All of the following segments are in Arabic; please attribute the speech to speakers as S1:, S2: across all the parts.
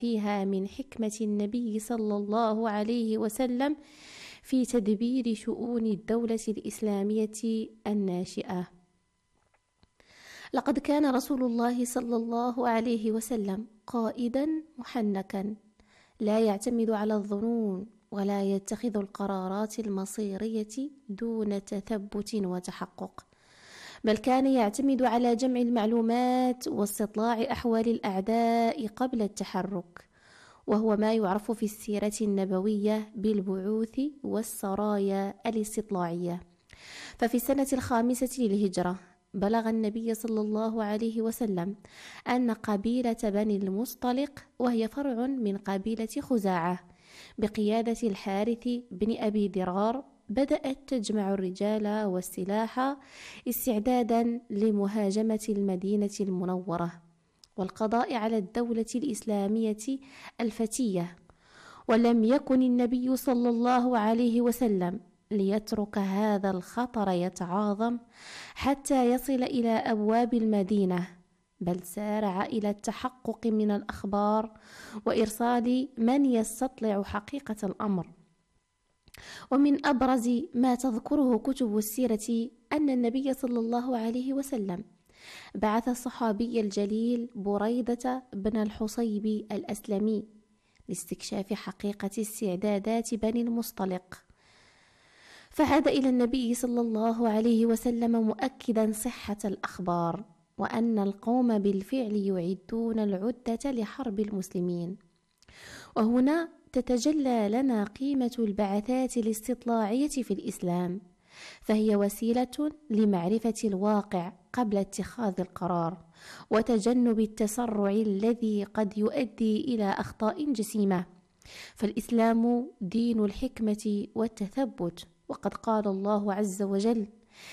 S1: فيها من حكمة النبي صلى الله عليه وسلم في تدبير شؤون الدولة الإسلامية الناشئة. لقد كان رسول الله صلى الله عليه وسلم قائدا محنكا، لا يعتمد على الظنون ولا يتخذ القرارات المصيرية دون تثبت وتحقق، بل كان يعتمد على جمع المعلومات واستطلاع أحوال الأعداء قبل التحرك، وهو ما يعرف في السيرة النبوية بالبعوث والسرايا الاستطلاعية. ففي السنة 5 للهجرة بلغ النبي صلى الله عليه وسلم أن قبيلة بني المصطلق، وهي فرع من قبيلة خزاعة بقيادة الحارث بن أبي ضرار، بدأت تجمع الرجال والسلاح استعدادا لمهاجمة المدينة المنورة والقضاء على الدولة الإسلامية الفتية. ولم يكن النبي صلى الله عليه وسلم ليترك هذا الخطر يتعاظم حتى يصل إلى أبواب المدينة، بل سارع إلى التحقق من الأخبار وإرسال من يستطلع حقيقة الأمر. ومن أبرز ما تذكره كتب السيرة أن النبي صلى الله عليه وسلم بعث الصحابي الجليل بريدة بن الحصيب الأسلمي لاستكشاف حقيقة استعدادات بني المصطلق، فعاد إلى النبي صلى الله عليه وسلم مؤكدا صحة الأخبار وأن القوم بالفعل يعدون العدة لحرب المسلمين. وهنا تتجلى لنا قيمة البعثات الاستطلاعية في الإسلام، فهي وسيلة لمعرفة الواقع قبل اتخاذ القرار وتجنب التسرع الذي قد يؤدي إلى أخطاء جسيمة. فالإسلام دين الحكمة والتثبت، وقد قال الله عز وجل: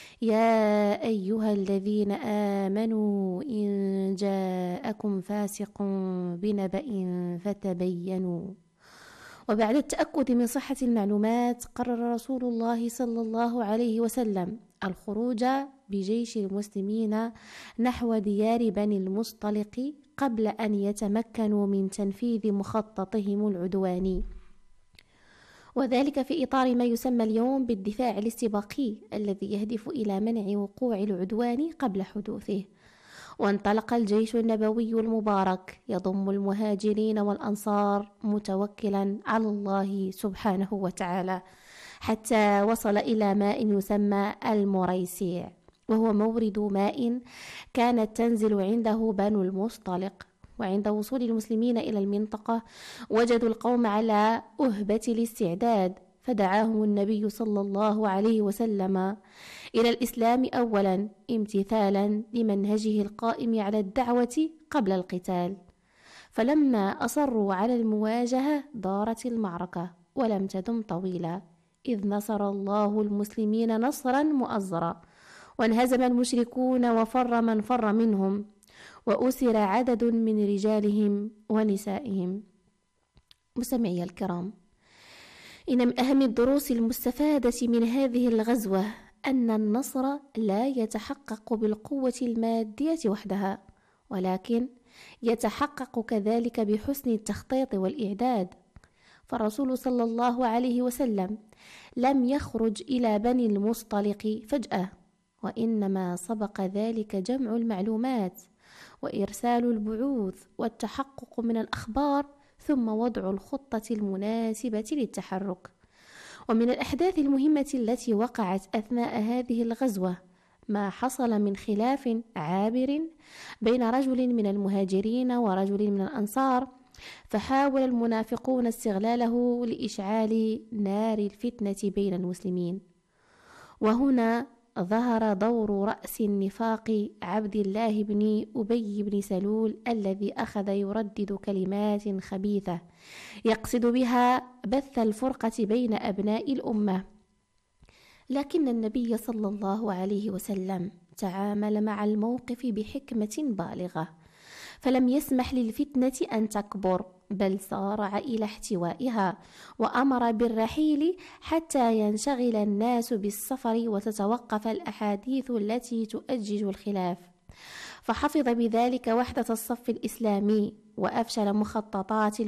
S1: يا أيها الذين آمنوا إن جاءكم فاسق بنبأ فتبينوا. وبعد التأكد من صحة المعلومات قرر رسول الله صلى الله عليه وسلم الخروج بجيش المسلمين نحو ديار بني المصطلق قبل أن يتمكنوا من تنفيذ مخططهم العدواني، وذلك في إطار ما يسمى اليوم بالدفاع الاستباقي الذي يهدف إلى منع وقوع العدوان قبل حدوثه. وانطلق الجيش النبوي المبارك يضم المهاجرين والأنصار متوكلا على الله سبحانه وتعالى، حتى وصل إلى ماء يسمى المريسيع، وهو مورد ماء كانت تنزل عنده بنو المصطلق. وعند وصول المسلمين إلى المنطقة وجدوا القوم على أهبة الاستعداد، فدعاهم النبي صلى الله عليه وسلم إلى الإسلام أولا امتثالا لمنهجه القائم على الدعوة قبل القتال. فلما أصروا على المواجهة دارت المعركة ولم تدم طويلا، إذ نصر الله المسلمين نصرا مؤزرا، وانهزم المشركون وفر من فر منهم، وأسر عدد من رجالهم ونسائهم. مستمعي الكرام، إن من أهم الدروس المستفادة من هذه الغزوة أن النصر لا يتحقق بالقوة المادية وحدها، ولكن يتحقق كذلك بحسن التخطيط والإعداد. فالرسول صلى الله عليه وسلم لم يخرج إلى بني المصطلق فجأة، وإنما سبق ذلك جمع المعلومات وإرسال البعوث والتحقق من الأخبار، ثم وضع الخطة المناسبة للتحرك. ومن الأحداث المهمة التي وقعت أثناء هذه الغزوة ما حصل من خلاف عابر بين رجل من المهاجرين ورجل من الأنصار، فحاول المنافقون استغلاله لإشعال نار الفتنة بين المسلمين. وهنا ظهر دور رأس النفاق عبد الله بن أبي بن سلول، الذي أخذ يردد كلمات خبيثة يقصد بها بث الفرقة بين أبناء الأمة. لكن النبي صلى الله عليه وسلم تعامل مع الموقف بحكمة بالغة، فلم يسمح للفتنة أن تكبر، بل سارع إلى احتوائها، وأمر بالرحيل حتى ينشغل الناس بالسفر وتتوقف الأحاديث التي تؤجج الخلاف. فحفظ بذلك وحدة الصف الإسلامي وأفشل مخططات